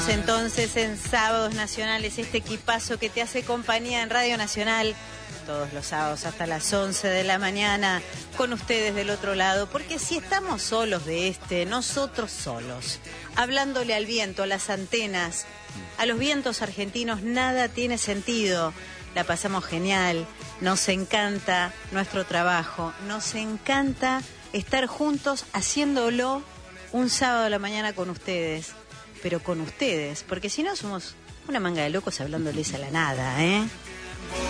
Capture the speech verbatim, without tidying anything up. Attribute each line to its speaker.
Speaker 1: Entonces en Sábados Nacionales, este equipazo que te hace compañía en Radio Nacional todos los sábados hasta las once de la mañana, con ustedes del otro lado, porque si estamos solos de este, nosotros solos, hablándole al viento, a las antenas, a los vientos argentinos, nada tiene sentido. La pasamos genial, nos encanta nuestro trabajo, nos encanta estar juntos haciéndolo un sábado a la mañana con ustedes. Pero con ustedes, porque si no somos una manga de locos hablándoles a la nada, ¿eh?